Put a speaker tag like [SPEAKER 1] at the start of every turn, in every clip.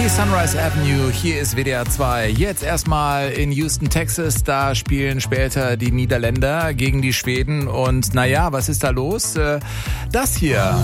[SPEAKER 1] Die Sunrise Avenue, hier ist WDR 2. Jetzt erstmal in Houston, Texas. Da spielen später die Niederländer gegen die Schweden. Und naja, was ist da los? Das hier.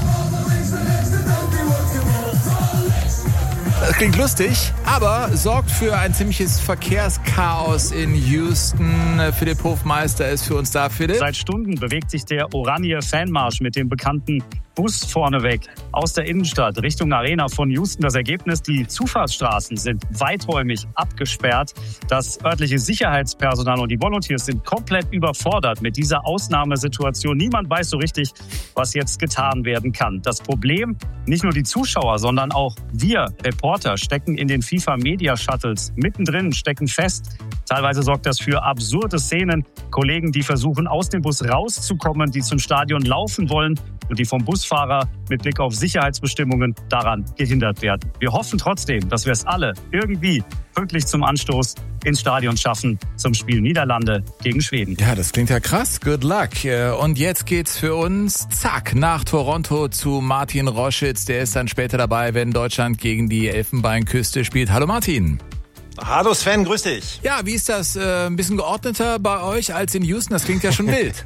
[SPEAKER 1] Das klingt lustig, aber sorgt für ein ziemliches Verkehrschaos in Houston. Philipp Hofmeister ist für uns da. Philipp?
[SPEAKER 2] Seit Stunden bewegt sich der Oranje Fanmarsch mit dem bekannten Bus vorneweg aus der Innenstadt Richtung Arena von Houston. Das Ergebnis, die Zufahrtsstraßen sind weiträumig abgesperrt. Das örtliche Sicherheitspersonal und die Volunteers sind komplett überfordert mit dieser Ausnahmesituation. Niemand weiß so richtig, was jetzt getan werden kann. Das Problem, nicht nur die Zuschauer, sondern auch wir Reporter stecken in den FIFA-Media-Shuttles mittendrin, stecken fest. Teilweise sorgt das für absurde Szenen. Kollegen, die versuchen, aus dem Bus rauszukommen, die zum Stadion laufen wollen und die vom Busfahrer mit Blick auf Sicherheitsbestimmungen daran gehindert werden. Wir hoffen trotzdem, dass wir es alle irgendwie pünktlich zum Anstoß ins Stadion schaffen zum Spiel Niederlande gegen Schweden.
[SPEAKER 1] Ja, das klingt ja krass. Good luck. Und jetzt geht's für uns, zack, nach Toronto zu Martin Roschitz. Der ist dann später dabei, wenn Deutschland gegen die Elfenbeinküste spielt. Hallo Martin.
[SPEAKER 3] Hallo Sven, grüß dich.
[SPEAKER 1] Ja, wie ist das? Ein bisschen geordneter bei euch als in Houston? Das klingt ja schon wild.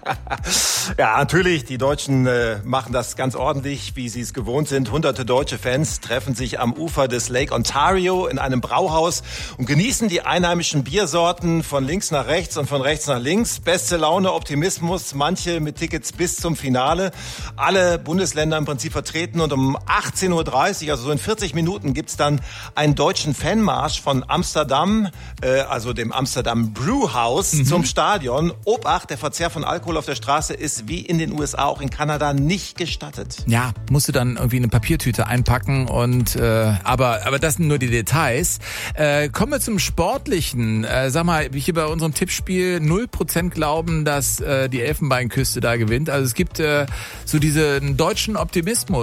[SPEAKER 3] Ja, natürlich. Die Deutschen machen das ganz ordentlich, wie sie es gewohnt sind. Hunderte deutsche Fans treffen sich am Ufer des Lake Ontario in einem Brauhaus und genießen die einheimischen Biersorten von links nach rechts und von rechts nach links. Beste Laune, Optimismus, manche mit Tickets bis zum Finale. Alle Bundesländer im Prinzip vertreten und um 18.30 Uhr, also so in 40 Minuten, gibt's dann einen deutschen Fanmarsch von Amsterdam, also dem Amsterdam Brewhouse zum Stadion. Obacht, der Verzehr von Alkohol auf der Straße ist wie in den USA auch in Kanada nicht gestattet.
[SPEAKER 1] Ja, musst du dann irgendwie eine Papiertüte einpacken und aber das sind nur die Details. Kommen wir zum Sportlichen. Sag mal, hier bei unserem Tippspiel 0% glauben, dass die Elfenbeinküste da gewinnt. Also es gibt so diesen deutschen Optimismus.